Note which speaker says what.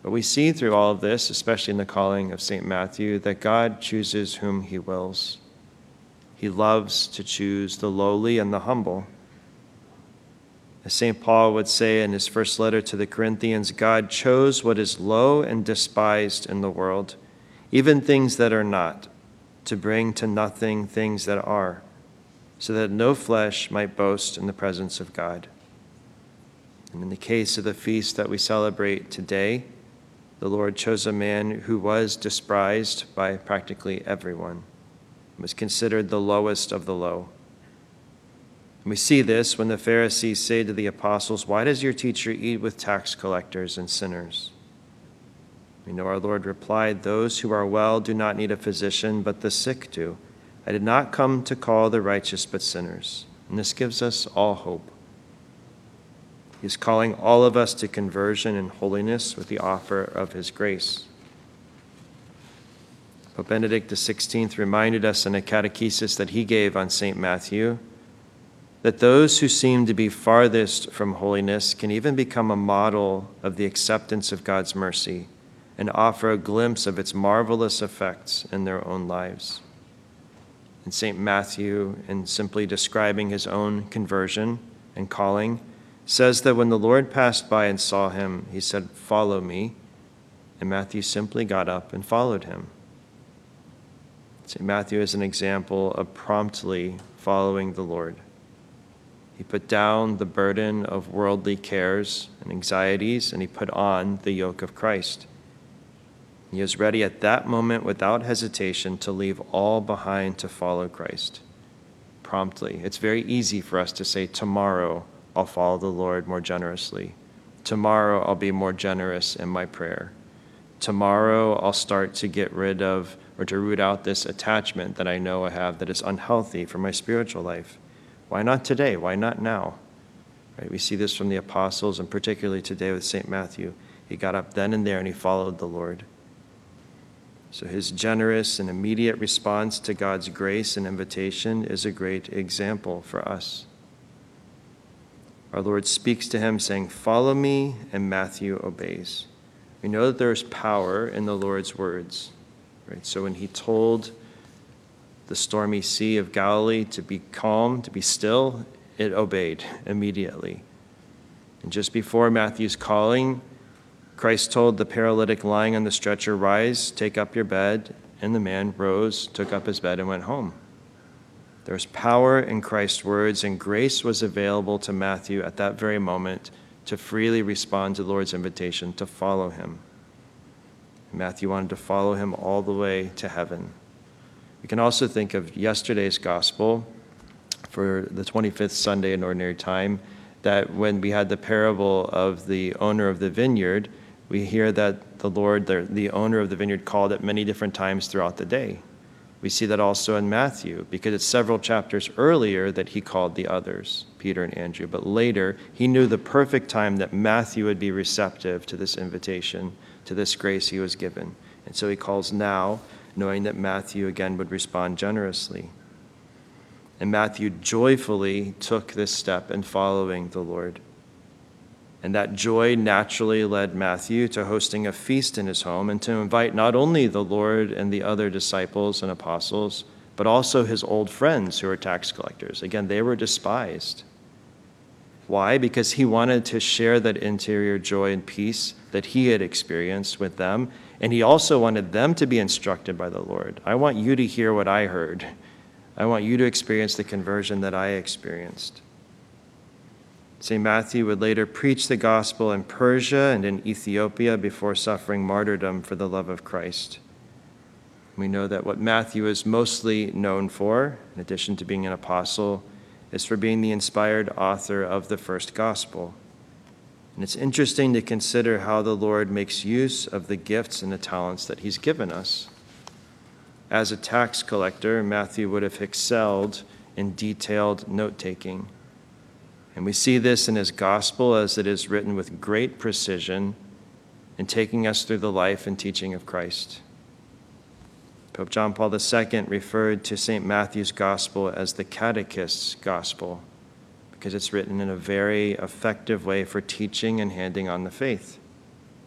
Speaker 1: But we see through all of this, especially in the calling of St. Matthew, that God chooses whom he wills. He loves to choose the lowly and the humble. As St. Paul would say in his first letter to the Corinthians, God chose what is low and despised in the world, even things that are not, to bring to nothing things that are, so that no flesh might boast in the presence of God. And in the case of the feast that we celebrate today, the Lord chose a man who was despised by practically everyone, was considered the lowest of the low. And we see this when the Pharisees say to the apostles, "Why does your teacher eat with tax collectors and sinners?" We know our Lord replied, "Those who are well do not need a physician, but the sick do. I did not come to call the righteous, but sinners." And this gives us all hope. He is calling all of us to conversion and holiness with the offer of his grace. Pope Benedict XVI reminded us in a catechesis that he gave on St. Matthew that those who seem to be farthest from holiness can even become a model of the acceptance of God's mercy and offer a glimpse of its marvelous effects in their own lives. And St. Matthew, in simply describing his own conversion and calling, says that when the Lord passed by and saw him, he said, "Follow me," and Matthew simply got up and followed him. St. Matthew is an example of promptly following the Lord. He put down the burden of worldly cares and anxieties, and he put on the yoke of Christ. He is ready at that moment without hesitation to leave all behind to follow Christ. Promptly. It's very easy for us to say, tomorrow I'll follow the Lord more generously. Tomorrow I'll be more generous in my prayer. Tomorrow I'll start to get rid of or to root out this attachment that I know I have that is unhealthy for my spiritual life. Why not today? Why not now? Right? We see this from the apostles, and particularly today with St. Matthew. He got up then and there and he followed the Lord. So his generous and immediate response to God's grace and invitation is a great example for us. Our Lord speaks to him saying, "Follow me," and Matthew obeys. We know that there's power in the Lord's words. Right? So when he told the stormy sea of Galilee to be calm, to be still, it obeyed immediately. And just before Matthew's calling, Christ told the paralytic lying on the stretcher, "Rise, take up your bed." And the man rose, took up his bed, and went home. There was power in Christ's words, and grace was available to Matthew at that very moment to freely respond to the Lord's invitation to follow him. Matthew wanted to follow him all the way to heaven. We can also think of yesterday's gospel for the 25th Sunday in Ordinary Time, that when we had the parable of the owner of the vineyard, we hear that the Lord, the owner of the vineyard, called at many different times throughout the day. We see that also in Matthew, because it's several chapters earlier that he called the others, Peter and Andrew. But later, he knew the perfect time that Matthew would be receptive to this invitation, to this grace he was given. And so he calls now, knowing that Matthew again would respond generously. And Matthew joyfully took this step in following the Lord. And that joy naturally led Matthew to hosting a feast in his home and to invite not only the Lord and the other disciples and apostles, but also his old friends who were tax collectors. Again, they were despised. Why? Because he wanted to share that interior joy and peace that he had experienced with them, and he also wanted them to be instructed by the Lord. I want you to hear what I heard. I want you to experience the conversion that I experienced. St. Matthew would later preach the gospel in Persia and in Ethiopia before suffering martyrdom for the love of Christ. We know that what Matthew is mostly known for, in addition to being an apostle, is for being the inspired author of the first gospel. And it's interesting to consider how the Lord makes use of the gifts and the talents that he's given us. As a tax collector, Matthew would have excelled in detailed note-taking. And we see this in his gospel as it is written with great precision in taking us through the life and teaching of Christ. Pope John Paul II referred to St. Matthew's gospel as the catechist's gospel because it's written in a very effective way for teaching and handing on the faith.